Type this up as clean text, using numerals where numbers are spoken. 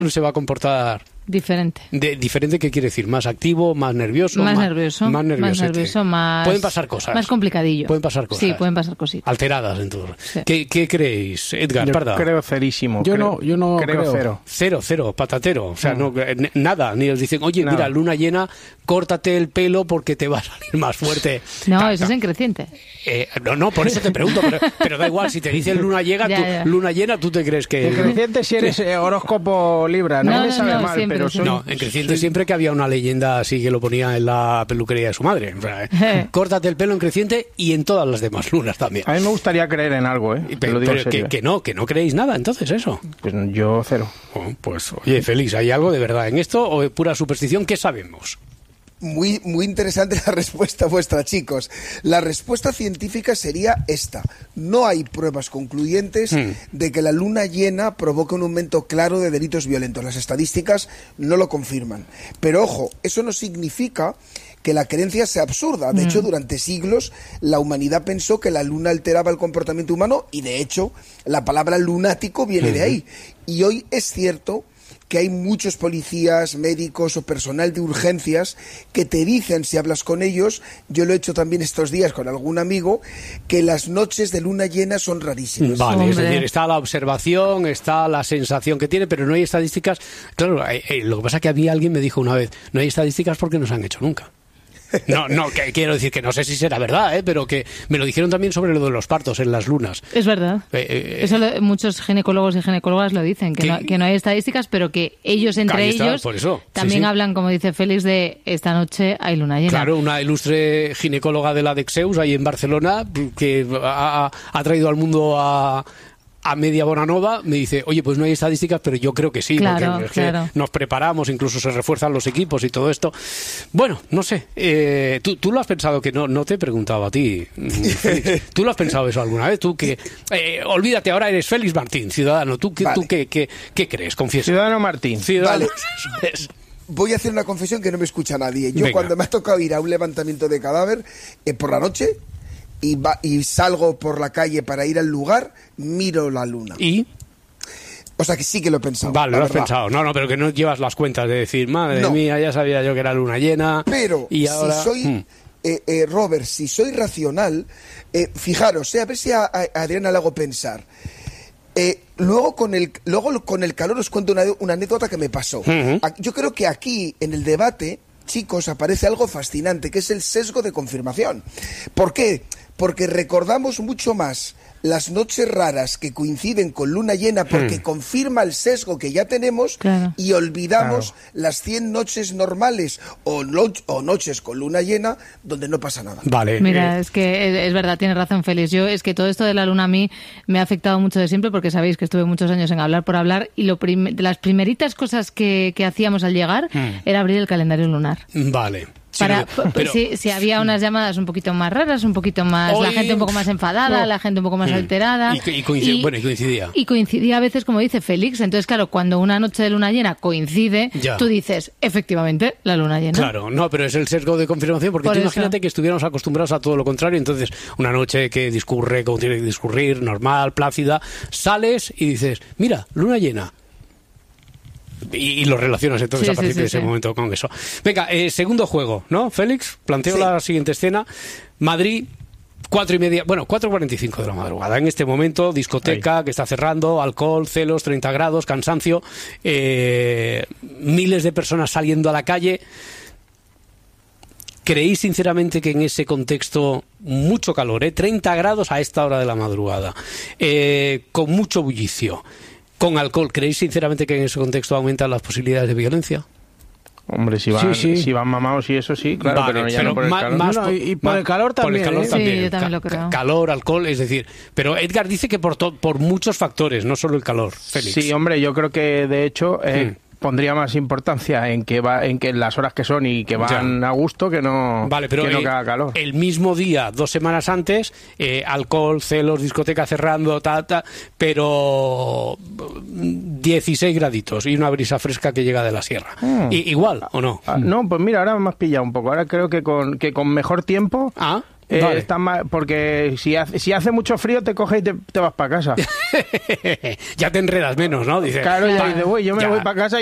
se va a comportar diferente. Diferente, ¿qué quiere decir? ¿Más activo, más nervioso? Más nervioso, más... Pueden pasar cosas. Más complicadillo. Pueden pasar cosas. Sí, pueden pasar cositas. Alteradas, entonces. Sí. ¿Qué creéis, Edgar? Yo Parda? creo cerísimo. Yo no creo. Cero, patatero. O sea, no, nada. Ni os dicen, oye, Nada. mira, luna llena, córtate el pelo porque te va a salir más fuerte. No, eso es en creciente. No, por eso te pregunto, pero da igual, si te dicen luna llena, ¿tú te crees que...? En creciente si eres horóscopo Libra, no me sabe mal, siempre, pero sí. soy... No, en creciente siempre que había una leyenda así que lo ponía en la peluquería de su madre. O sea, córtate el pelo en creciente y en todas las demás lunas también. A mí me gustaría creer en algo, ¿eh? Te lo digo en serio, que no creéis nada, entonces, eso. Pues yo cero. Oh, pues, oye, Félix, ¿hay algo de verdad en esto o es pura superstición? ¿Qué sabemos? Muy, muy interesante la respuesta vuestra, chicos. La respuesta científica sería esta. No hay pruebas concluyentes de que la luna llena provoque un aumento claro de delitos violentos. Las estadísticas no lo confirman. Pero ojo, eso no significa que la creencia sea absurda. De hecho, durante siglos la humanidad pensó que la luna alteraba el comportamiento humano y, de hecho, la palabra lunático viene de ahí. Y hoy es cierto que hay muchos policías, médicos o personal de urgencias que te dicen, si hablas con ellos, yo lo he hecho también estos días con algún amigo, que las noches de luna llena son rarísimas. Vale, es decir, está la observación, está la sensación que tiene, pero no hay estadísticas. Claro, lo que pasa es que a mí alguien me dijo una vez, no hay estadísticas porque no se han hecho nunca. No, que quiero decir que no sé si será verdad, pero que me lo dijeron también sobre lo de los partos en las lunas. Es verdad. Eso muchos ginecólogos y ginecólogas lo dicen, que no hay estadísticas, pero que ellos entre ellos por eso. también Sí. hablan, como dice Félix, de esta noche hay luna llena. Claro, una ilustre ginecóloga de la Dexeus ahí en Barcelona que ha traído al mundo a Media Bonanova, me dice, oye, pues no hay estadísticas, pero yo creo que sí, Claro, porque claro. Nos preparamos, incluso se refuerzan los equipos y todo esto. Bueno, no sé, ¿tú lo has pensado? Que no te he preguntado a ti, Félix. ¿Tú lo has pensado eso alguna vez? Tú que, olvídate, ahora eres Félix Martín, ciudadano, ¿tú qué crees? Confiesa. Ciudadano Martín. Ciudadano. Vale. Voy a hacer una confesión que no me escucha nadie. Yo Venga. cuando me ha tocado ir a un levantamiento de cadáver por la noche y salgo por la calle para ir al lugar, miro la luna. ¿Y? O sea que sí que lo he pensado. Vale, la lo has verdad. pensado. No, pero que no llevas las cuentas de decir, madre mía, ya sabía yo que era luna llena. Pero y ahora... si soy, Robert, si soy racional, fijaros, a ver si a Adriana le hago pensar. Luego con el calor os cuento una anécdota que me pasó. Yo creo que aquí, en el debate, chicos, aparece algo fascinante, que es el sesgo de confirmación. ¿Por qué? Porque recordamos mucho más las noches raras que coinciden con luna llena porque confirma el sesgo que ya tenemos, Claro. y olvidamos las 100 noches normales o noches con luna llena donde no pasa nada. Vale. Mira, es que es verdad, tiene razón Félix. Yo es que todo esto de la luna a mí me ha afectado mucho de siempre, porque sabéis que estuve muchos años en Hablar por Hablar y de las primeritas cosas que hacíamos al llegar era abrir el calendario lunar. Vale. Sí, pero- si había unas llamadas un poquito más raras, un poquito más, Hoy- la gente un poco más enfadada, la gente un poco más alterada. Y coincidía. Y coincidía a veces, como dice Félix. Entonces, claro, cuando una noche de luna llena coincide, Ya. tú dices, efectivamente, la luna llena. Claro, no, pero es el sesgo de confirmación, porque Por tú eso. imagínate que estuviéramos acostumbrados a todo lo contrario, entonces una noche que discurre como tiene que discurrir, normal, plácida, sales y dices, mira, luna llena. Y lo relacionas entonces Sí, a partir sí, de ese sí. momento con eso. Venga, segundo juego, ¿no, Félix? Planteo Sí. la siguiente escena. Madrid, 4:45 de la madrugada. En este momento, discoteca que está cerrando, alcohol, celos, 30 grados, cansancio, miles de personas saliendo a la calle. ¿Creéis sinceramente que en ese contexto, mucho calor, 30 grados a esta hora de la madrugada, con mucho bullicio, con alcohol, ¿creéis sinceramente que en ese contexto aumentan las posibilidades de violencia? Hombre, si van, Sí. si van mamados y eso sí, claro, Vale, pero ya pero no por el calor. más No, y por el calor también, Por el calor ¿eh? también. Sí, yo también lo creo. Calor, alcohol, es decir... Pero Edgar dice que por muchos factores, no solo el calor, Félix. Sí, hombre, yo creo que de hecho pondría más importancia en que las horas que son y que van a gusto que no, Vale, pero que haga calor. el mismo día, 2 semanas antes, alcohol, celos, discoteca cerrando, pero 16 graditos y una brisa fresca que llega de la sierra. ¿Igual o no? No, pues mira, ahora me has pillado un poco. Ahora creo que con mejor tiempo... Ah, Vale. Porque si hace mucho frío te coges y te vas para casa. Ya te enredas menos, ¿no? Dices, claro, ya dices, yo me voy para casa